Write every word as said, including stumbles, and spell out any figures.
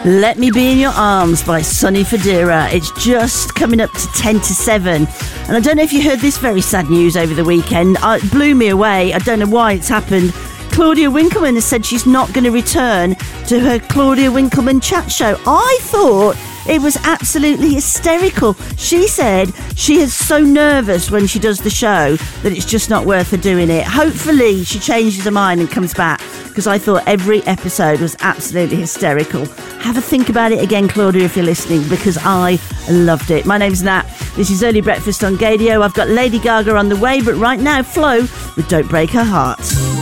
Let Me Be In Your Arms by Sonny Fodera. It's just coming up to ten to seven. And I don't know if you heard this very sad news over the weekend. It blew me away. I don't know why it's happened. Claudia Winkleman has said she's not going to return to her Claudia Winkleman chat show. I thought it was absolutely hysterical. She said she is so nervous when she does the show that it's just not worth her doing it. Hopefully she changes her mind and comes back, because I thought every episode was absolutely hysterical. Have a think about it again, Claudia, if you're listening, because I loved it. My name's Nat. This is Early Breakfast on Gadio. I've got Lady Gaga on the way, but right now, Flo with Don't Break Her Heart.